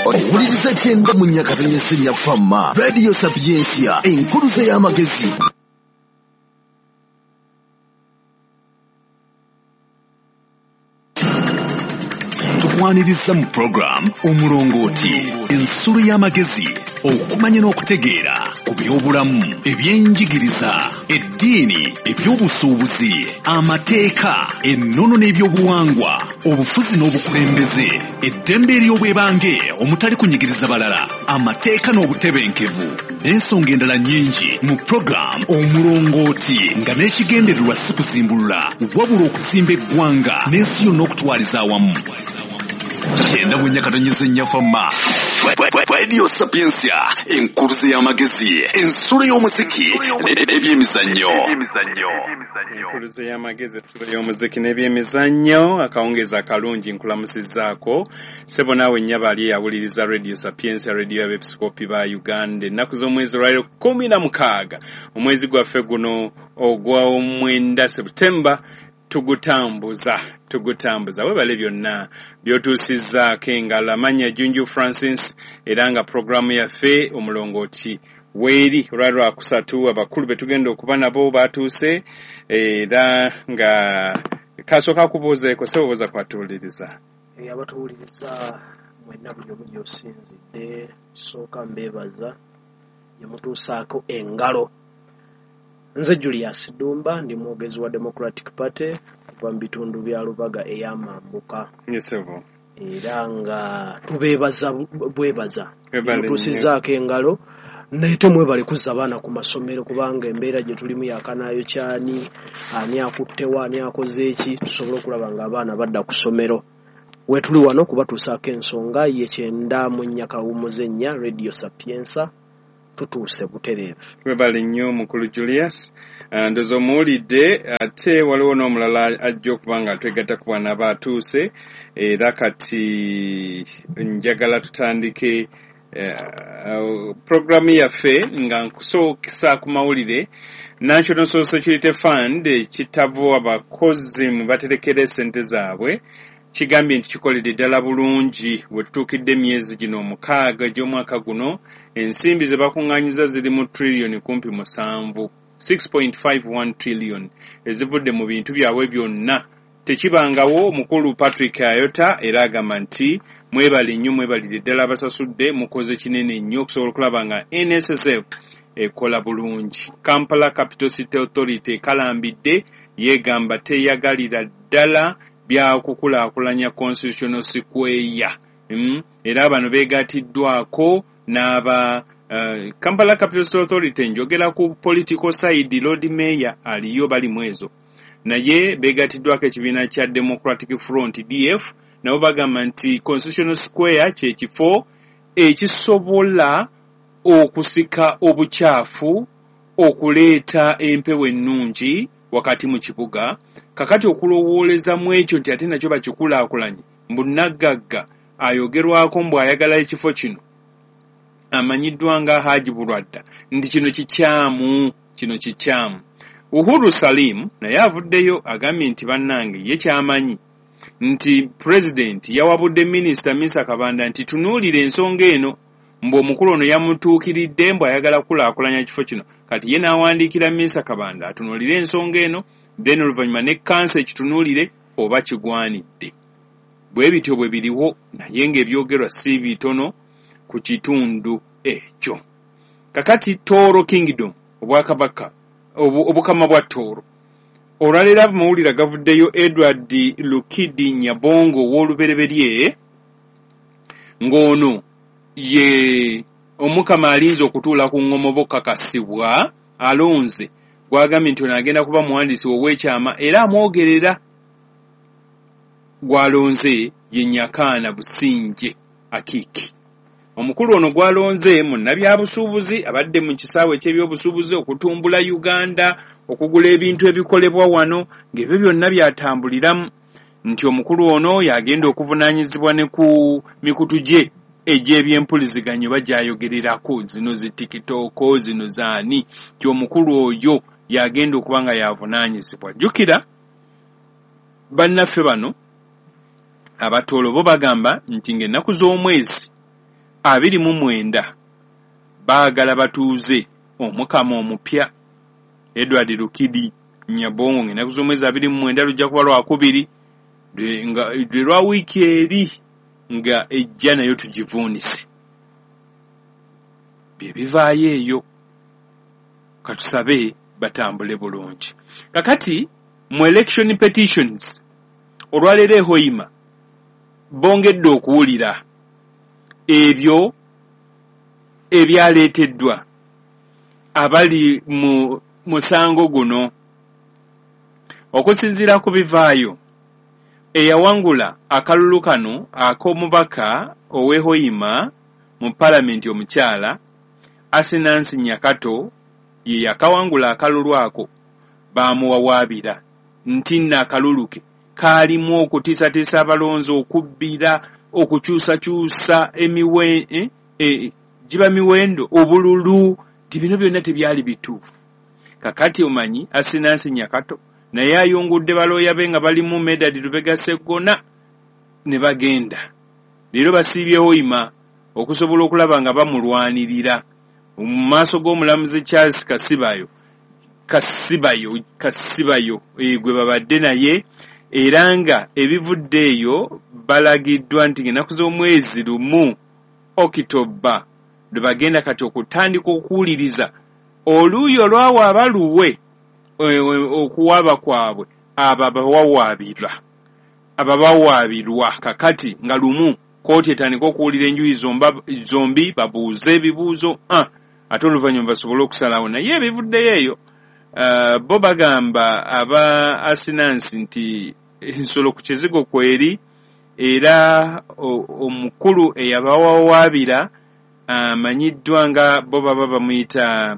Owuliriza kyenda mu nnyakatanya y'Essenya Famma Radio Sapiensia enkuluze y'amagezi. Tukwaniriza mu program Omulongooti ensulu y'amagezi okumanya n'okutegeera ku by'obulamu ebyenjigiriza eddiini ebyobusuubuzi amateeka ennono n'ebyobuwangwa obufuzi n'obukulembeze eddembe ery'obwebange omutali kunyigiriza balala amateeka n'obutebenkevu n'ensonga endala nnyingi mu program Omulongooti nga n'ekigendererwa si kuzimbulula wabula okuzimba eggwanga n'ensi yonna okutwaliza awamu. Kyenda mu nnyakatanya y'Essenya Famma Radio Sapiensia enkuluze y'amagezi ensolo y'omuziki n'ebyemizannyo. Enkuluze y'amagezi ensolo y'omuziki n'ebyemizannyo akawungeezi akalungi nkulamusizzaako ssebo naawe nnyabali yawuliriza Radio Sapiensia radio y'abeepisikoopi ba Uganda ennaku z'omwezi olwaliro 16 omwezi gwaffe guno ogw'omwenda Septemba tugutambuza webale byonna byotuusizzaako engalo amanya Junju Francis era nga programu yaffe Omulongooti weeri olwaliro akusatu abakulu betugenda okuba nabo batuuse era nga kasooka kubuuzeeko sebooza kwatuwuliriza abatuwuliriza mwenna buli omu gy'osinzidde sooka mbeebaza yemutuusaako engalo. Nze Julius Dumba ndi mwogezi wa Democratic Party kuva mu bitundu bya Lubaga ey'Amambuka. Yesebo. Era nga tubeebaza bwebaza. Tusizaako engalo naye temwebale kuzza abaana ku masomero kubanga embeera gye tulimu yakanaayo kyani ani akuttewa ani akoze eki tusobole okulaba nga abaana badda ku ssomero. Wetuli wano kubatuusaako ensonga y'ekyenda mu nnyakawumuze ennya Radio Sapiensa tutuuse butereevu. Webale nnyo mukulu Julius. Ndozo muwulidde ate waliwo n'omulala ajja okuba nga twegatta ku bwana baatuuse era kati njagala tutandike programu yaffe nga nkusookesa ku mawulire. National Social Security Fund kitavo abakozi mu baterekera essente zaabwe kigambye nti kikoledde ddala bulungi bwe tutuukidde emyezi gino 6 gy'omwaka guno ensimbi ze bakuŋŋaanyiza ziri mu trillion kumpi 7 6.51 trillion ezivudde mu bintu byabwe byonna. Tekibangawo omukulu Patrick Ayota era agamba nti mwebale nnyo mwebalire ddala abasasudde mukoze kinene nnyo okusobola okulaba nga NSSF ekola bulungi. Kampala Capital City Authority ekalambidde yeegamba teyagalira ddala bya kukulaakulanya Constitutional Square era bano beegatiddwako n'aba Kampala Capital City Authority njogera ku political side Lord Mayor aliyo bali mwezo naye beegatiddwako ekibiina kya Democratic Front DF nabo bagamba nti Constitutional Square kye kifo ekisobola okusika obukyafu okuleeta empewo ennungi wakati mu kibuga kakati okulowooleza mu ekyo nti ate nakyo bakikulaakulanye mbunaggagga ayogerwako mbu ayagala ekifo kino amanyiddwa nga Haji Bulwadda nti kino kikyamu. Uhuru Salim naye avuddeyo agambye nti bannange ye kyamanyi nti President yawabudde Minisita Misa Kabanda nti tunuulire ensonga eno mbu omukulu ono yamutuukiridde mbu ayagala kulaakulanya kifo kino kati ye n'awandiikira Misa Kabanda atunuulire ensonga eno then oluvannyuma ne kansa ekitunuulire oba kigwanidde. Bwe bityo bwe biriwo naye ng'ebyogerwa si bitono ku kitundu ekyo. Kakati Toro Kingdom obwakabaka obukama bwa Toro olwaleero amawulire gavuddeyo Edward Lukidi Nyabongo w'olubereberye ng'ono ye omukama alinze okutuula ku ng'omo kakasibwa alonze gwagambye nti ono agenda kuba muwandiisi w'ekyama era amwogerera. Gwalonze ye Nyakaana Businje Akiki. Omukulu ono gwalonze munnabyabusuubuzi abadde mu kisaawe ky'ebyobusuubuzi okutumbula Uganda okugula ebintu ebikolebwa wano ng'ebyo byonna byatambuliramu nti omukulu ono yagenda okuvunaanyizibwa ne ku mikutu gye egy'ebyempuliziganyo bajyayogererako zino zi TikTok zino zaani nti omukulu oyo yagenda okuba nga yavunaanyizibwa. Jjukira bannaffe bano abatoolo bo bagamba nti ng'ennaku z'omwezi 29 baagala batuuze omukama omupya Edward Lukidi Nyabongo ennaku z'omwezi 29 lujja kuba Lwakubiri lwa wiiki eri nga ejja nayo tugivuunise bye bivaayo eyo katusabe batambule bulungi. Kakati mu election petitions olwaleero ehoyima bongedde okuwulira ebyo ebyaleeteddwa abali mu musango guno. Okusinziira ku bivaayo, eyawangula akalulu kano ak'omubaka ow'ehoyima mu palamenti omukyala Asinansi Nyakato ye yakawangula akalulu ako baamuwawaabira nti akalulu ke kaalimu okutiisatiisa abalonzi, okubbira, okukyusakyusa giba miwendo, obululu, bino byonna tebyali bituufu. Kakati omanyi Asinansi Nyakato naye ayungudde balooya be nga balimu Medad Lubega Sseggona ne bagenda. Leero basiibye Hoima okusobola okulaba nga bamulwanirira mu maaso g'omulamuzi Charles Kasibayo gwe babadde naye, era nga ebivudde eyo balagiddwa nti ennaku z'omwezi 1 Okitoba lwe bagenda kati okutandika okuwuliriza oluuyi olwawa abaluwe okuwaaba kwabwe abawawaabirwa. Kakati nga lumu kooti etandika okuwulira enjuyi zombi babuuze ebibuuzo ate oluvannyuma basobole okusalawo. Naye ebivuddeyo eyo bo bagamba aba Asinansi nti ensolo ku kizigo kweri, era omukulu eyabawawaabira amanyiddwa nga bo baba bamuyita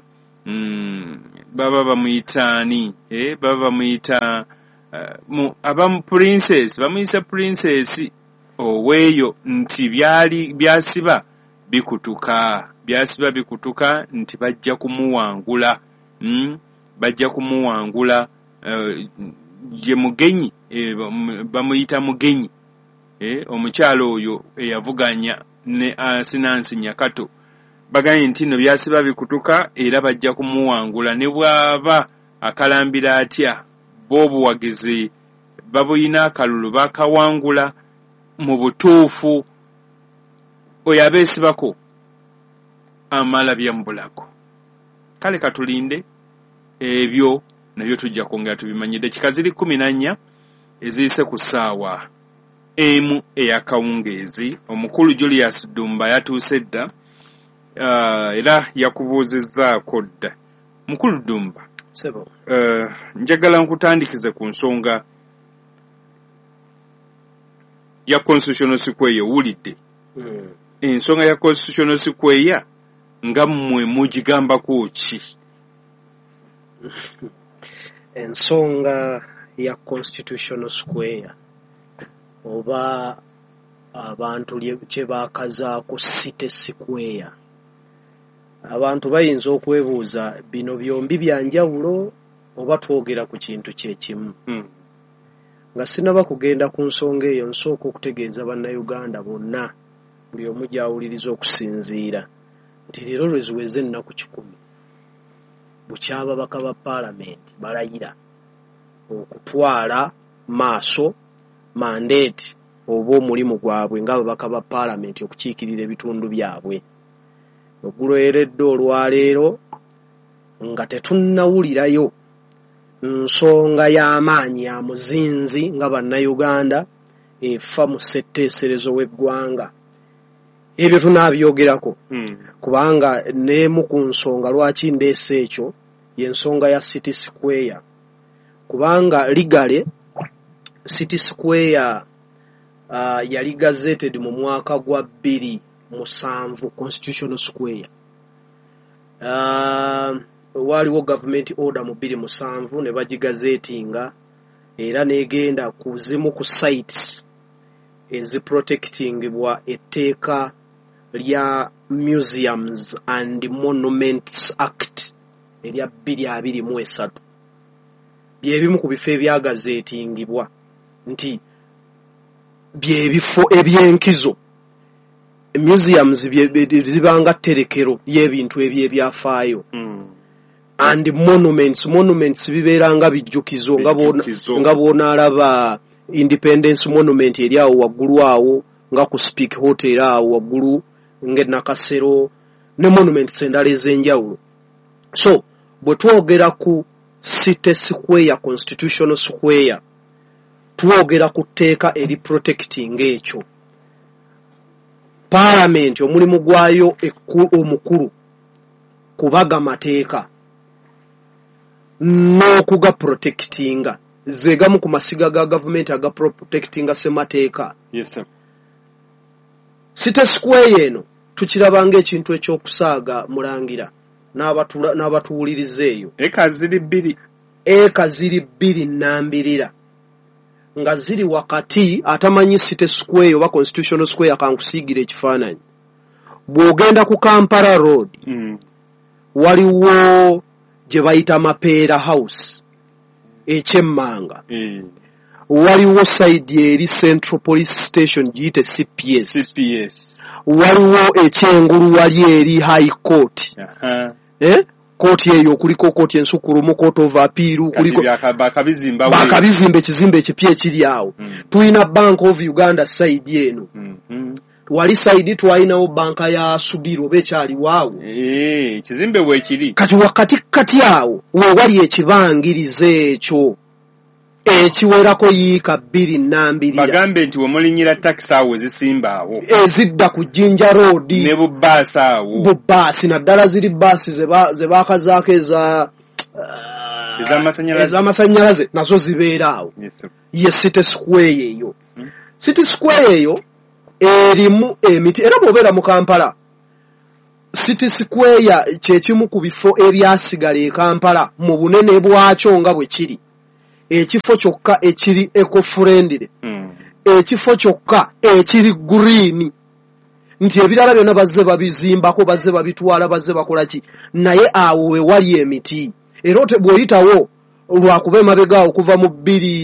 abamu princess, bamuyisa princess oweeyo, nti byasiba bikutuka nti bajja kumuwangula je mugenyi, bamuyita mugenyi, omukyalo oyo eyavuganya ne Asinansi Nyakato baganye nti no byasiba bikutuka era bajja kumuwangula ne bwaba akalambira atya bobuwagizi babuyina akalulu bakawangula mu butuufu oyo abeesibako amala byambulako. Kale katulinde ebyo nabyo tujja kwongera tubimanyidde. Kikaziri 14 eziyise ku ssaawa emu ey'akawungeezi. Omukulu Julius Dumba yatuuse dda era yakubuuzizzaako dda. Mukulu Dumba, njagala nkutandikize ku nsonga ya Constitutional Square. Owulidde ensonga ya Constitutional Square nga mmwe mugigambako ki? Ensonga ya Constitutional Square oba abantu kye baakazaako City Square, abantu bayinza okwebuuza bino byombi bya njawulo oba twogera ku kintu kyekimu. Nga sinaba kugenda ku nsonga eyo, nsooka okutegeeza bannayuganda bonna, buli omu gy'awuliriza okusinziira, nti leero lwe ziweze ennaku 10 bukyababaka ba paalamenti balayira okutwala maaso mandate oba omulimu gwabwe ng'ababaka ba paalamenti okukiikirira ebitundu byabwe. Ogulweredde olwaleero nga tetunnawulirayo nsonga y'amaanyi ya muzinzi nga bannayuganda efa mu ssetteeserezo w'eggwanga. Ebyo tunaabyogerako kubanga n'emu ku nsonga lwaki ndeese ekyo y'ensonga ya City Square, kubanga legally City Square yali gazetted mu mwaka gwa 2007 Constitutional Square. Waliwo government order mu 2007 ne bagigazetinga era negenda kuzimu ku sites eziprotectingibwa etteeka lya Museums and Monuments Act erya 2023. Byebimu ku bifo ebyagazetingibwa nti byebifo ebyenkizo museums zibanga terekero y'ebintu ebyafaayo and monuments bibeeranga bijjukizo nga bw'ona alaba Independence Monument eri awo waggulu awo nga ku Speak Hotel awo waggulu ng'Nakasero ne monuments endala ez'enjawulo. So bwe twogera ku City Square, Constitutional Square, twogera ku tteeka eri protecting ekyo. Parliament omulimu gwayo omukulu kubaga mateeka n'okuga protectinga zegamu ku masiga ga government aga protectinga semateeka. Yes, sir. City Square eno tukirabanga ekintu ekyokusaaga mulangira n'abatuwuliriza eyo. Eka ziri bbiri nnambirira nga ziri wakati atamanyi City Square oba Constitutional Square kankusiigira ekifaananyi. Bw'ogenda ku Kampala Road waliwo gye bayita Mapeera House ekyemmanga. Waliwo side eri Central Police Station giyite CPS. Waliwo ekyengulu wali eri High Court. Kooti eyo kuliko kooti ensukulumu, Court of Appeal, kuliko bakabizimba ekizimbe ekipya ekiri awo. Tulina Bank of Uganda side eno. Wali side twalinawo banka ya Subiru oba ekyaliwo awo. Ekizimbe bwekiri. Kati wakati kati awo we wali ekibangiriza ekyo ekiwerako yiika 2 bagambe nti wemulinyira taxi awo ezisimba awo ezidda ku Jinja Road ne bubbaasi awo bubbaasi naddala ziri bbaasi ze baakazaako ez'amasannyalaze nazo zibeera awo. Ye City Square eyo. City Square eyo erimu emiti era bw'obeera mu Kampala. City Square kyekimu ku bifo ebyasigala e Kampala mu bunene bwakyo nga bwe kiri. Ekifo kyokka ekiri eco-friendly. Ekifo kyokka ekiri green. Nti ebirala byonna bazze babizimbako, bazze babitwala, bazze bakola ki. Naye awo we wali emiti. Era bw'oyitawo lwakuba emabega okuva mu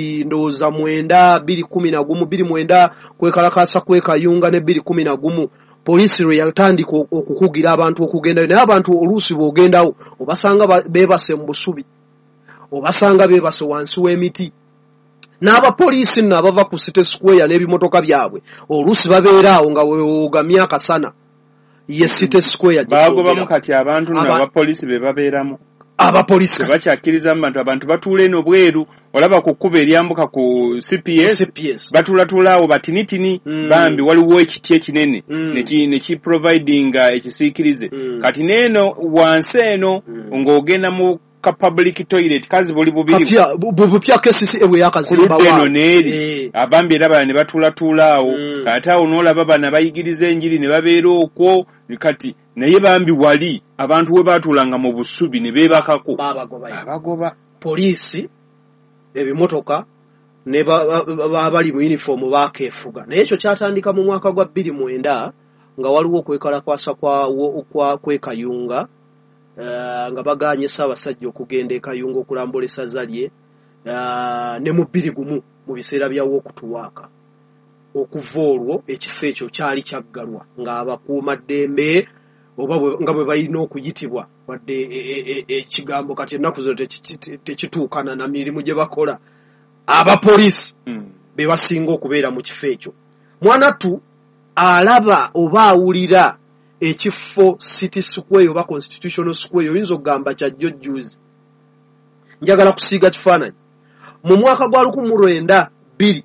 2019 kwekalakasa kwekayunga ne 2011 poliisi lwe yatandika okukugira abantu okugendayo. Naye abantu oluusi bw'ogendawo obasanga beebase mu busubi, obasanga beebase wansi w'emiti. N'abapoliisi nno abava ku City Square n'ebimotoka byabwe oluusi babeera awo nga wewogamya akasana. Ye City Square bagobamu kati abantu n'abapoliisi be babeeramu. Abapoliisi bakyakkiriza abantu batuula eno bweru olaba ku kkuba eryambuka ku CPS batuulatula awo batinitini bambi waliwo ekiti ekinene nekiprovidinga ekisiikirize. Kati neeno wansi eno ng'ogenda mu ka public toilet kazi buli bubiri bupya kesisi ewe yakazimba wa eno neeri abambi era bana ne batuulatula awo kati awo n'olaba bana bayigiriza enjiri ne babeera okwo kati naye bambi wali abantu we batuulanga mu busubi ne beebakako abagoba poliisi ebimotoka ne bali mu uniform baakeefuga. Naye ekyo kyatandika mu mwaka gwa 2009 nga waliwo okwekalakwasa kwa kwekayunga nga baganye Ssaabasajja okugenda ekayunga okulambula essaza lye ne mu 2001 mu biseera byawo okutuwaaka. Okuva olwo ekifo ekyo kyali kyaggalwa ng'abakuumaddembe oba nga bwe balina okuyitibwa wadde ekigambo kati ennaku zo tekituukana na mirimu gye bakola. Abapoliisi be basinga okubeera mu kifo ekyo. Mwanattu alaba oba awulira ekifo City Square oba Constitutional Square oyinza okugamba kya jjojjuzi. Njagala kusiiga kifaananyi. Mu mwaka gwa 1902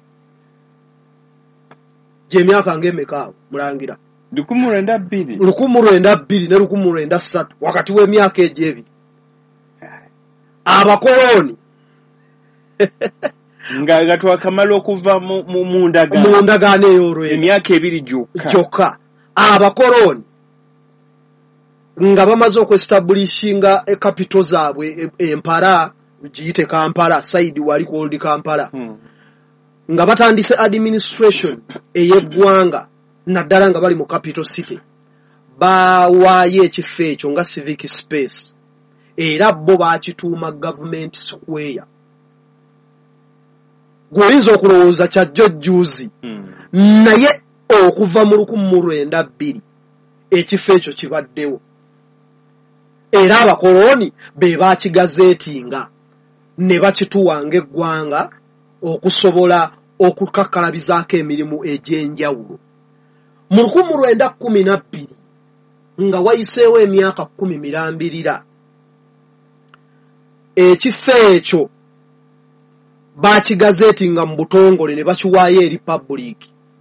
gy'emyaka ng'emeka awo mulangira 1902 ne 1903 wakati w'emyaka egyo ebiri abakoloni nga twakamala okuva mu ndagaano ey'olwendo emyaka ebiri gyokka abakoloni nga bamaze okwestablishinga capital zaabwe empala giyite Kampala side wali ku Old Kampala nga batandise administration ey'eggwanga naddala nga bali mu capital city bawaayo ekifo ekyo nga civic space era bo baakituuma Government Square. Gw'oyinza okulowooza kya jjojjuzi naye okuva mu 1902 ekifo ekyo kibaddewo era abakoloni be bakigazeetinga ne bakituwanga eggwanga okusobola okukakalabizaako emirimu egy'enjawulo. Mu 1912 nga wayiseewo emyaka 10 mirambirira ekifo ekyo bakigazeetinga mu butongole ne bakiwaayo eri public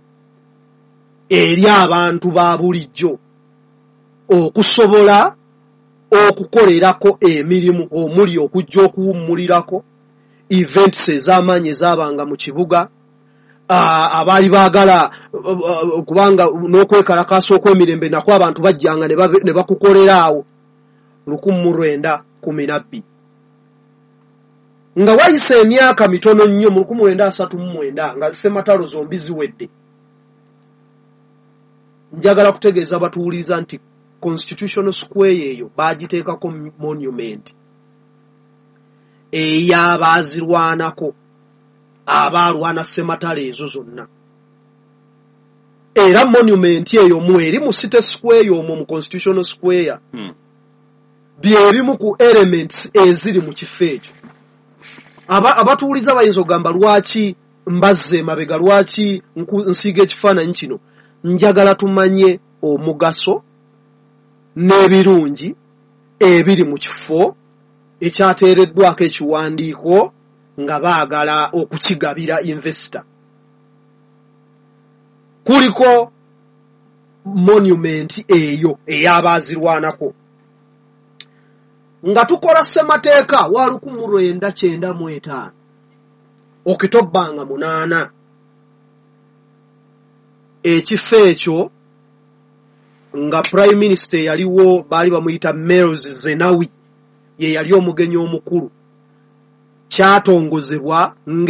eri abantu ba bulijjo okusobola okukolerako emirimu omuli okujja okuwummulirako events ez'amaanyi ezaabanga mu kibuga abaali baagala kubanga n'okwekalakaasa okw'emirembe nako abantu bajjanga ne bakukoleraawo 1912 nga wayise emyaka mitono nnyo mu 1939 nga Ssematalo zombi ziwedde. Njagala kutegeeza batuwuliriza nti Constitutional Square eyo bagiteekako monument ey'abaazirwanako abaalwana Ssematalo ezo zonna era monument eyo mweri mu City Square omwo mu Constitutional Square byebimu ku elements eziri mu kifo ekyo. Abatuwuliza bayinza okugamba lwaki mbazze emabega, lwaki nsiiga ekifaananyi kino. Njagala tumanye omugaso n'ebirungi ebiri mu kifo ekyateereddwako ekiwandiiko nga baagala okukigabira investor. Kuliko monument eyo ey'abaazirwanako nga tukola ssemateeka wa 1995 Okitobbanga 8 ekifo ekyo nga Prime Minister yaliwo baali bamuyita Meles Zenawi ye yali omugenyi omukulu kyatongozebwa